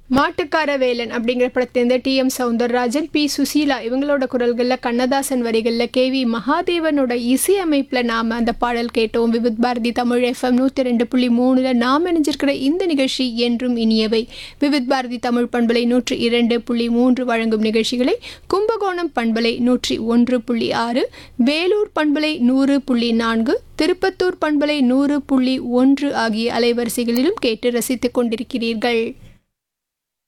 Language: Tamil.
மாட்டுக்கார வேலன் அப்படிங்கிற படத்திலிருந்து டி.எம். சௌந்தரராஜன், பி. சுசீலா இவங்களோட குரல்களில், கண்ணதாசன் வரிகளில், கே.வி. மகாதேவனோட இசையமைப்பில் நாம் அந்த பாடல் கேட்டோம். விவித் பாரதி தமிழ் FM 102.3 நாம் இணைஞ்சிருக்கிற இந்த நிகழ்ச்சி என்றும் இனியவை. விவித் பாரதி தமிழ் பண்பலை 102.3 வழங்கும் நிகழ்ச்சிகளை கும்பகோணம் பண்பலை 101.6, வேலூர் பண்பலை 100.4, திருப்பத்தூர் பண்பலை 100.1 ஆகிய அலைவரிசைகளிலும் கேட்டு ரசித்துக் கொண்டிருக்கிறீர்கள்.